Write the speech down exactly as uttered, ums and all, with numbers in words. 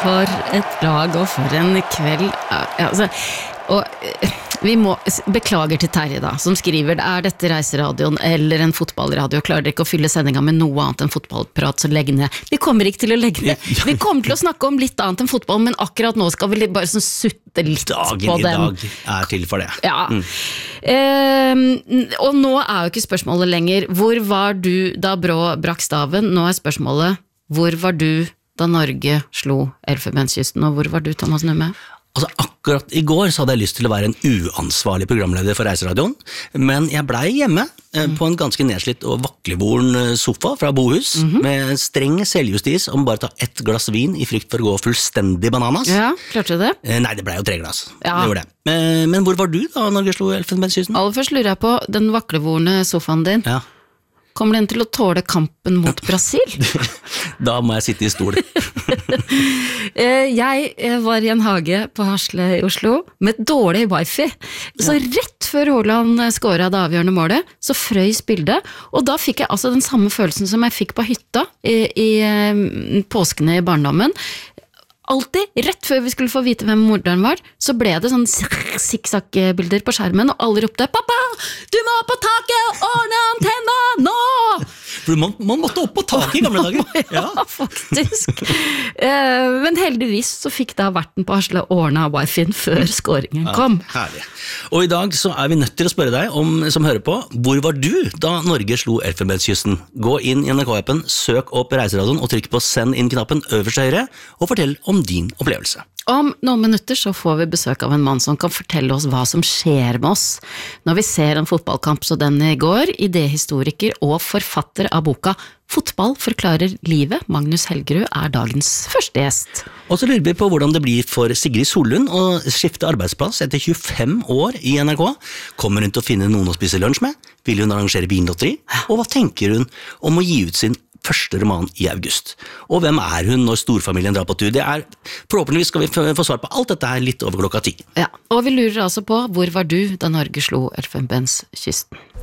for et lag og for en kveld. Ja, altså, og vi må beklager til Terje da, som skriver, er dette reiseradioen eller en fotballradio? Klarer dere ikke å fylle sendinga med noe annet enn fotballprat, så legg ned. Vi kommer ikke til å legge ned. Vi kommer til å snakke om litt annet enn fotball, men akkurat nå skal vi bare sånn sutte litt Dagen på den. Dagen i dag er til for det. Ja. Mm. Eh, og nå er jo ikke spørsmålet lenger, hvor var du da Brå brakk staven? Nå er spørsmålet, hvor var du da Norge slo Elfenbenskysten, og hvor var du, Thomas Numme? Altså akkurat i går så hadde jeg lyst til å være en uansvarlig programleder for reiseradioen, men jeg blei hjemme eh, på en ganske nedslitt og vaklevoren sofa fra Bohus, mm-hmm. med streng selvjustis om bare ta ett glass vin i frykt for å gå fullstendig bananas. Ja, klarte du det? Eh, nei, det blei jo tre glass. Ja. Det gjorde det. Eh, men hvor var du da Norge slo Elfenbenskysten? Aller først lurer jeg på den vaklevorne sofaen din. Ja. Kommer den til å tåle kampen mot Brasil? Da må jeg sitte i stol. Jeg var i en hage på Hasle i Oslo med dårlig wifi. Så rett før Haaland skåret det avgjørende målet, så frøys bildet, og da fikk jeg altså den samme følelsen som jeg fikk på hytta i, i påskene i barndommen. Alltid, rett før vi skulle få vite hvem morderen var, så ble det sånn sikksakk-bilder på skjermen, og alle ropte, pappa, du må opp på taket og ordne antenna nå! For man, man måtte opp på taket i gamle dager. Ja, ja, faktisk. Men heldigvis så fikk da verten på Hasle ordnet wifi-en før skåringen kom. Ja, herlig. Og i dag så er vi nødt til å spørre deg, om, som hører på, hvor var du da Norge slo Elfenbenskysten? Gå inn i N R K-appen, søk opp reiseradioen og trykk på send inn-knappen øverst til høyre, og fortell om din opplevelse. Om noen minutter så får vi besøk av en mann som kan fortelle oss hva som skjer med oss når vi ser en fotballkamp så den i går, idéhistoriker og forfatter av boka Fotball forklarer livet. Magnus Helgerud er dagens første gjest. Og så lurer vi på hvordan det blir for Sigrid Sollund å skifte arbeidsplass etter tjuefem år i N R K. Kommer hun til å finne noen å spise lunsj med? Vil hun arrangere vinlotteri? Og hva tenker hun om å gi ut sin første roman i august? Og hvem er hun når storfamilien drar på tur? Det er, forhåpentligvis skal vi få svar på alt dette her litt over klokka ti. Ja, og vi lurer altså på hvor var du da Norge slo Elfenbenskysten?